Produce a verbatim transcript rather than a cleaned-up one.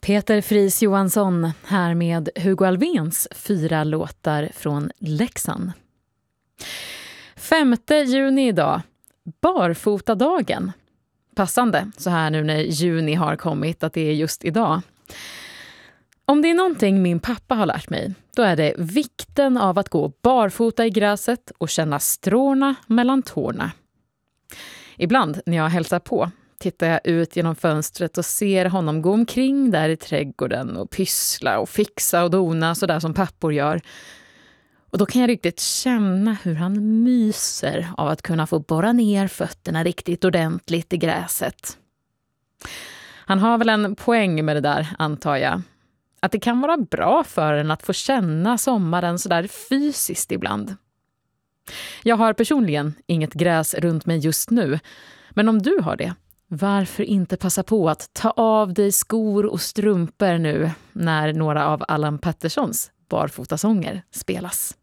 Peter Fries Johansson här med Hugo Alvéns fyra låtar från Leksand. Femte juni idag, barfotadagen. Passande så här nu när juni har kommit att det är just idag. Om det är någonting min pappa har lärt mig, då är det vikten av att gå barfota i gräset och känna stråna mellan tårna. Ibland när jag hälsar på tittar jag ut genom fönstret och ser honom gå omkring där i trädgården och pyssla och fixa och dona så där som pappor gör. Och då kan jag riktigt känna hur han myser av att kunna få borra ner fötterna riktigt ordentligt i gräset. Han har väl en poäng med det där, antar jag. Att det kan vara bra för en att få känna sommaren så där fysiskt ibland. Jag har personligen inget gräs runt mig just nu, men om du har det, varför inte passa på att ta av dig skor och strumpor nu när några av Allan Petterssons barfotasånger spelas?